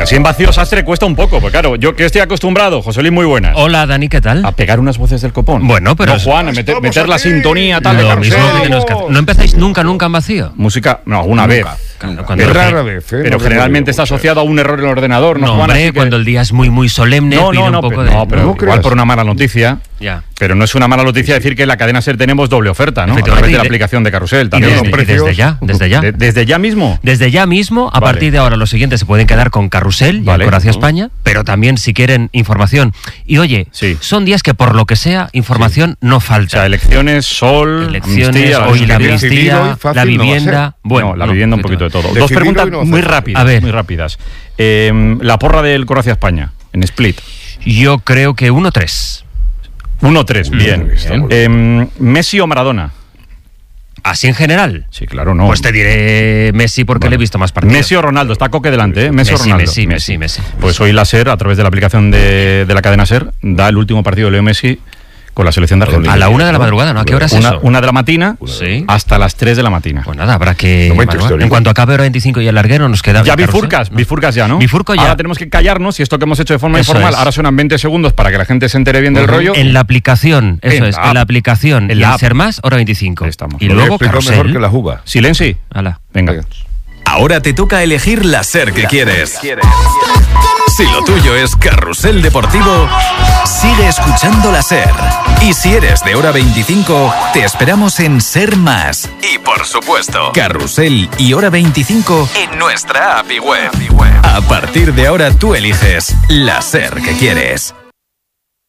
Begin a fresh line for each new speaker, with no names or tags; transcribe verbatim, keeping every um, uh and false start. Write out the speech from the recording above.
Así en vacío sastre cuesta un poco, porque claro, yo que estoy acostumbrado, José Luis, muy buenas.
Hola, Dani, ¿qué tal?
A pegar unas voces del copón.
Bueno, pero...
No, Juan, meter, meter la sintonía tal de
Lo
Carrusel.
mismo que tenemos que hacer. ¿No empezáis nunca, nunca en vacío?
Música, no, alguna vez.
Claro,
Pero,
rara vez, ¿eh?
pero
No
generalmente
recuerdo
está
mucho.
asociado a un error en el ordenador, ¿no,
No,
Juan?
hombre,
Así que-
cuando el día es muy, muy solemne,
No,
pide
no,
un
no,
poco
pero,
de...
no, pero
No
igual
creas.
por una mala noticia.
Ya.
Pero no es una mala noticia decir que en la cadena SER tenemos doble oferta, ¿no? A
Efectivamente,
través de la
y de-
aplicación de Carrusel
Y
también.
desde,
los
y
precios-
desde ya, desde ya.
De- ¿Desde ya mismo?
Desde ya mismo, a
Vale.
partir de ahora, los siguientes se pueden quedar con Carrusel y
Vale.
Alcoracia
Ujú.
España, pero también si quieren información. Y oye,
Sí.
son días que por lo que sea, información no
O
falta.
sea, elecciones, sol,
Elecciones,
amnistía,
hoy la
que
amnistía,
decidir hoy fácil
la
no va a
vivienda...
ser.
Bueno,
no, la
no,
vivienda un
de
poquito de todo. Dos
Decidir
preguntas
hoy no va a
muy
ser.
rápidas,
A ver.
muy rápidas. Eh, la porra del Croacia España, en Split.
Yo creo que uno tres.
uno tres, bien.
está muy
Eh, ¿Messi o Maradona?
Así en general.
Sí, claro, no.
Pues te diré Messi porque
Vale.
le he visto más partidos.
Messi o Ronaldo, está Coque delante, ¿eh? Messi, o
Messi,
Ronaldo.
Messi, Messi, Messi.
Pues hoy la SER, a través de la aplicación de, de la cadena SER, da el último partido de Leo Messi con la selección de Argentina.
A la una de la madrugada, ¿no? ¿A qué hora es
una,
eso?
una de la matina
Sí.
hasta las tres de la matina.
Pues nada, habrá que...
Momento
madrugar.
histórico.
En cuanto acabe hora veinticinco y el larguero nos queda...
Ya
Carrusel,
bifurcas,
¿no?
bifurcas ya, ¿no?
Bifurco ya.
Ahora tenemos que callarnos y esto que hemos hecho de forma
Eso
informal,
es.
ahora suenan veinte segundos para que la gente se entere bien del rollo.
En la aplicación, eso
En
es,
la
en la
app.
aplicación.
En
y
la
en
app.
Ser Más, hora veinticinco.
Ahí estamos.
Y
Lo he
luego
explicado
Carrusel.
mejor que la uva.
Silenci.
Hala.
Venga.
Ahora te toca elegir la SER que quieres. Si lo tuyo es Carrusel Deportivo, sigue escuchando la SER. Y si eres de hora veinticinco, te esperamos en Ser Más. Y por supuesto, Carrusel y hora veinticinco en nuestra app y web. A partir de ahora tú eliges la SER que quieres.